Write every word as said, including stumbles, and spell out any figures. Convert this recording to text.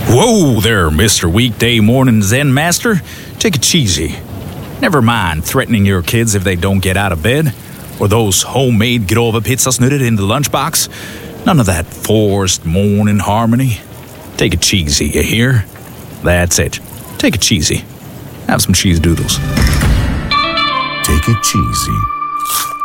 Whoa there, Mister Weekday Morning Zen Master. Take it easy. Never mind threatening your kids if they don't get out of bed, or those homemade grova pizzas knitted in the lunchbox. None of that forced morning harmony. Take it cheesy, you hear? That's it. Take it cheesy. Have some cheese doodles. Take it cheesy.